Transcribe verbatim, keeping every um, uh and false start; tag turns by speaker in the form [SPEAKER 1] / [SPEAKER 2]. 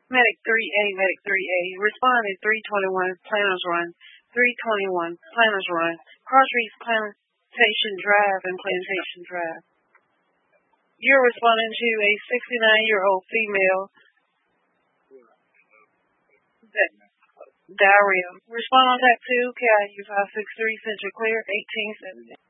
[SPEAKER 1] Medic three A, Medic three A. Respond in three twenty-one, Planners Run. three twenty-one, Planners Run. Crossreach Plantation Drive and Plantation Drive. You're responding to a sixty-nine-year-old female that diarrhea. Respond on that two, K I U five six three, Central Clear, eighteen seventy.